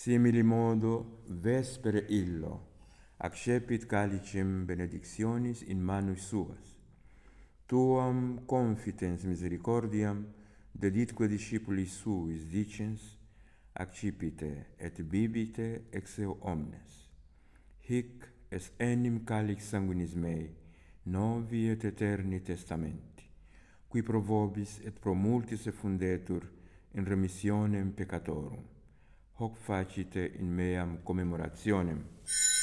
Simili modo, vespere illo, accepit calicem benedictionis in manus suas. Tuam confitens misericordiam, deditque discipulis suis dicens, accipite et bibite ex eo omnes. Hic est enim calix sanguinis mei, novi et eterni testamenti, qui pro vobis et pro multis effundetur in remissionem peccatorum. Hoc facite in meam commemorationem.